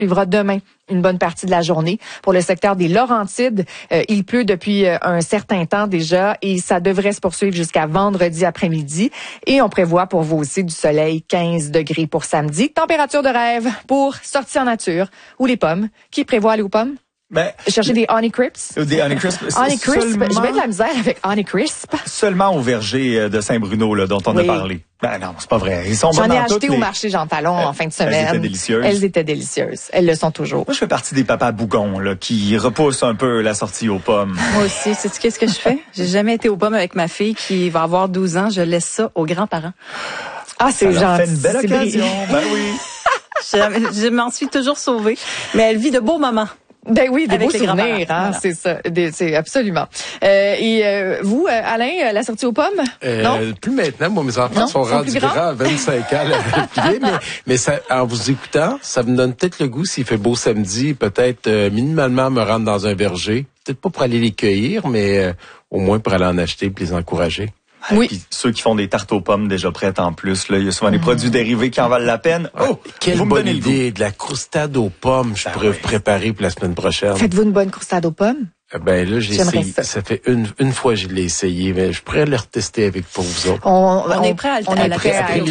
pleuvra demain une bonne partie de la journée. Pour le secteur des Laurentides, il pleut depuis un certain temps déjà et ça devrait se poursuivre jusqu'à vendredi après-midi. Et on prévoit pour vous aussi du soleil, 15 degrés pour samedi. Température de rêve pour sortir en nature ou les pommes. Qui prévoit aller aux pommes? Chercher des Honey Crisp. Des Honey Crisp. Honey Crisp. J'ai bien de la misère avec Honey Crisp. Seulement au verger de Saint-Bruno, là, dont on a parlé. Non, c'est pas vrai. Ils sont J'en ai acheté au marché Jean Talon en fin de semaine. Elles étaient délicieuses. Elles étaient délicieuses. Elles le sont toujours. Moi, je fais partie des papas bougons, là, qui repoussent un peu la sortie aux pommes. Moi aussi. Sais-tu qu'est-ce que je fais? J'ai jamais été aux pommes avec ma fille qui va avoir 12 ans. Je laisse ça aux grands-parents. Ah, c'est gentil. Ça fait une belle occasion. Ben oui. Je m'en suis toujours sauvée. Mais elle vit de beaux moments. Ben oui, des avec beaux souvenirs, hein, voilà. C'est ça, c'est absolument. Vous, Alain, la sortie aux pommes? Non? Plus maintenant, moi, mes enfants sont rendus grands à 25 ans, mais ça, en vous écoutant, ça me donne peut-être le goût, s'il fait beau samedi, peut-être minimalement me rendre dans un verger. Peut-être pas pour aller les cueillir, mais au moins pour aller en acheter et les encourager. Oui. Puis ceux qui font des tartes aux pommes déjà prêtes en plus, là, il y a souvent des produits dérivés qui en valent la peine. Oh, quelle bonne idée! De la croustade aux pommes, je pourrais vous préparer pour la semaine prochaine. Faites-vous une bonne croustade aux pommes? Ben là, j'ai essayé. Ça fait une fois que je l'ai essayé, mais je pourrais le retester avec pour vous autres. On est prêt à le tester.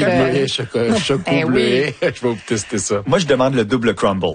Je vais vous tester ça. Moi, je demande le double crumble.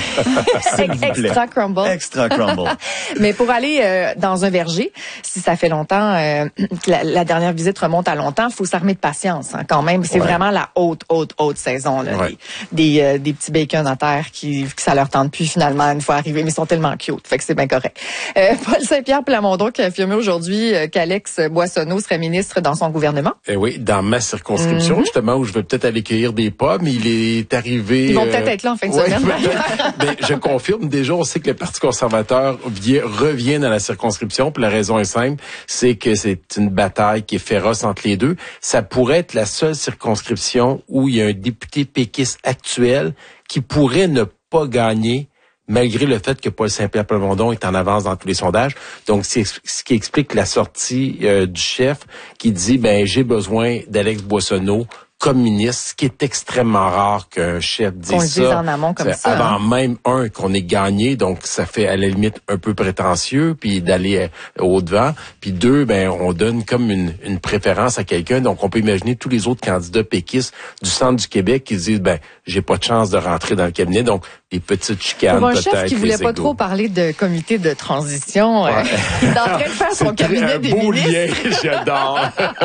Extra crumble. Extra crumble. Mais pour aller dans un verger, si ça fait longtemps, la dernière visite remonte à longtemps, il faut s'armer de patience hein, quand même. C'est vraiment la haute saison. Là, des petits bacon à terre qui ça leur tente plus finalement une fois arrivés, mais ils sont tellement cute. Fait que c'est bien correct. Paul Saint-Pierre Plamondon qui a affirmé aujourd'hui qu'Alex Boissonneau serait ministre dans son gouvernement. Oui, dans ma circonscription, justement, où je vais peut-être aller cueillir des pommes. Il est arrivé... Ils vont peut-être être là en fin de semaine. Mais je confirme, déjà, on sait que le Parti conservateur revient dans la circonscription, puis la raison est simple, c'est que c'est une bataille qui est féroce entre les deux. Ça pourrait être la seule circonscription où il y a un député péquiste actuel qui pourrait ne pas gagner malgré le fait que Paul Saint-Pierre Plamondon est en avance dans tous les sondages. Donc, c'est ce qui explique la sortie du chef qui dit, j'ai besoin d'Alex Boissonneau comme ministre, ce qui est extrêmement rare qu'un chef dise ça. En amont comme ça. Avant même qu'on ait gagné, donc ça fait à la limite un peu prétentieux, puis d'aller au-devant. Puis deux, on donne comme une préférence à quelqu'un. Donc on peut imaginer tous les autres candidats péquistes du centre du Québec qui disent, j'ai pas de chance de rentrer dans le cabinet. Donc des petites chicanes peut-être. Pour un chef qui voulait pas trop parler de comité de transition, il est en train de faire son cabinet des ministres. Lien, j'adore.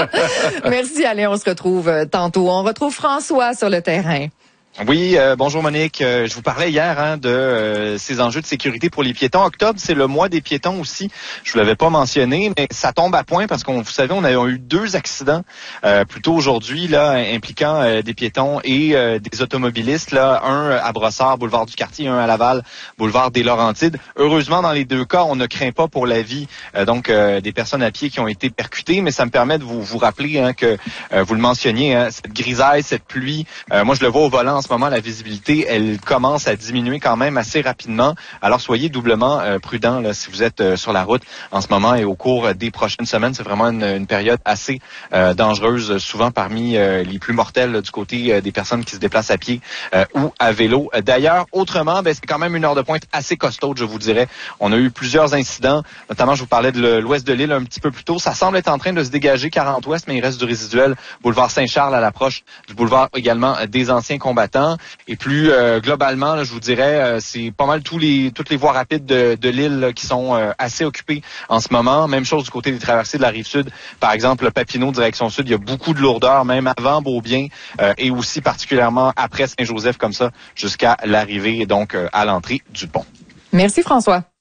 Merci Alain, on se retrouve tantôt. On retrouve François sur le terrain. Oui, bonjour Monique. Je vous parlais hier de ces enjeux de sécurité pour les piétons. Octobre, c'est le mois des piétons aussi. Je vous l'avais pas mentionné, mais ça tombe à point parce qu'on, vous savez, on a eu 2 accidents plus tôt aujourd'hui là impliquant des piétons et des automobilistes. Là, un à Brossard, boulevard du Quartier, un à Laval, boulevard des Laurentides. Heureusement, dans les 2 cas, on ne craint pas pour la vie des personnes à pied qui ont été percutées, mais ça me permet de vous rappeler que vous le mentionniez, cette grisaille, cette pluie. Moi, je le vois au volant. En ce moment, la visibilité, elle commence à diminuer quand même assez rapidement. Alors, soyez doublement prudents là, si vous êtes sur la route en ce moment et au cours des prochaines semaines. C'est vraiment une période assez dangereuse, souvent parmi les plus mortelles là, du côté des personnes qui se déplacent à pied ou à vélo. D'ailleurs, autrement, c'est quand même une heure de pointe assez costaude, je vous dirais. On a eu plusieurs incidents, notamment, je vous parlais de l'ouest de l'île un petit peu plus tôt. Ça semble être en train de se dégager 40 ouest, mais il reste du résiduel. Boulevard Saint-Charles à l'approche du boulevard également des anciens combattants. Et plus globalement, là, je vous dirais, c'est pas mal toutes les voies rapides de l'île qui sont assez occupées en ce moment. Même chose du côté des traversées de la Rive-Sud. Par exemple, Papineau, direction sud, il y a beaucoup de lourdeur, même avant Beaubien et aussi particulièrement après Saint-Joseph, comme ça, jusqu'à l'arrivée, donc à l'entrée du pont. Merci François.